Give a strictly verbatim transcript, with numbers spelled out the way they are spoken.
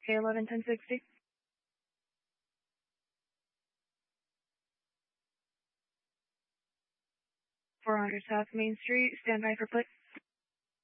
K eleven ten sixty. four hundred South Main Street, stand by for put.